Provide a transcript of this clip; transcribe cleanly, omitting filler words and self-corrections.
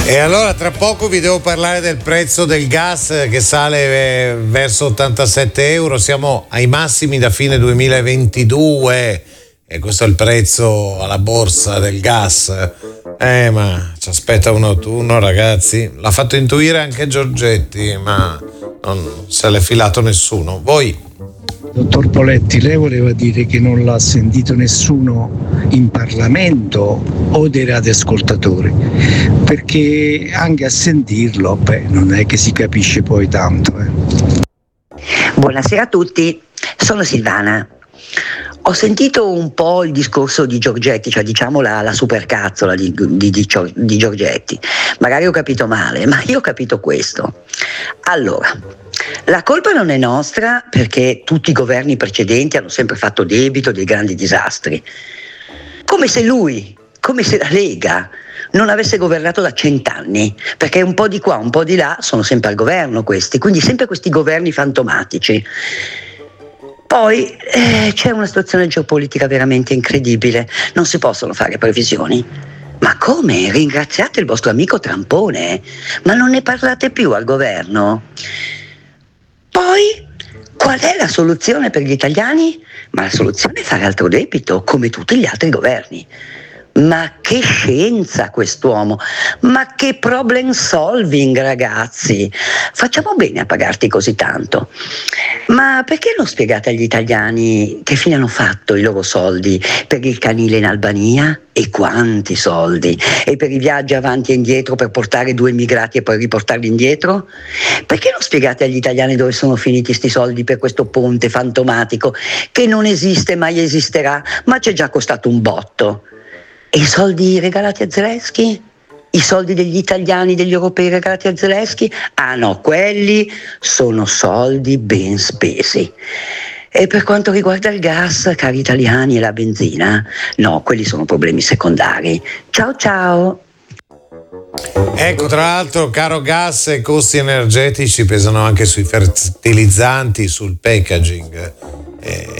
E allora tra poco vi devo parlare del prezzo del gas che sale verso 87 euro, siamo ai massimi da fine 2022 e questo è il prezzo alla borsa del gas. Ma ci aspetta un autunno, ragazzi, l'ha fatto intuire anche Giorgetti, ma non se l'è filato nessuno. Voi? Dottor Poletti, lei voleva dire che non l'ha sentito nessuno in Parlamento o dei radioascoltatori? Perché anche a sentirlo, non è che si capisce poi tanto. Buonasera a tutti, sono Silvana. Ho sentito un po' il discorso di Giorgetti, cioè diciamo la supercazzola di Giorgetti. Magari ho capito male, ma io ho capito questo. Allora, la colpa non è nostra perché tutti i governi precedenti hanno sempre fatto debito dei grandi disastri. Come se la Lega non avesse governato da 100 anni, perché un po' di qua, un po' di là sono sempre al governo questi, quindi sempre questi governi fantomatici. Poi c'è una situazione geopolitica veramente incredibile, non si possono fare previsioni. Ma come? Ringraziate il vostro amico Trampone, ma non ne parlate più al governo? Poi, qual è la soluzione per gli italiani? Ma la soluzione è fare altro debito, come tutti gli altri governi. Ma che scienza quest'uomo, ma che problem solving, ragazzi, facciamo bene a pagarti così tanto. Ma perché non spiegate agli italiani che fine hanno fatto i loro soldi per il canile in Albania? E quanti soldi? E per i viaggi avanti e indietro per portare 2 immigrati e poi riportarli indietro? Perché non spiegate agli italiani dove sono finiti sti soldi per questo ponte fantomatico che non esiste, mai esisterà, ma ci è già costato un botto? E i soldi regalati a Zelensky? I soldi degli italiani, degli europei regalati a Zelensky? Ah no, quelli sono soldi ben spesi. E per quanto riguarda il gas, cari italiani, e la benzina, no, quelli sono problemi secondari. Ciao ciao! Ecco, tra l'altro, caro gas e costi energetici pesano anche sui fertilizzanti, sul packaging.